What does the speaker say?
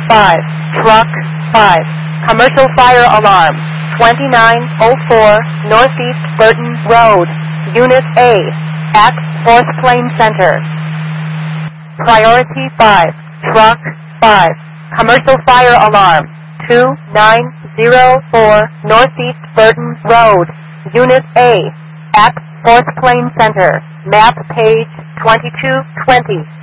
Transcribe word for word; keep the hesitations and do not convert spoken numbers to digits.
five, Truck five, Commercial Fire Alarm, twenty-nine oh four Northeast Burton Road, Unit A, at fourth Plain Center. Priority five, Truck five, Commercial Fire Alarm, two nine oh four Northeast Burton Road, Unit A, at fourth Plain Center. Map page twenty-two twenty.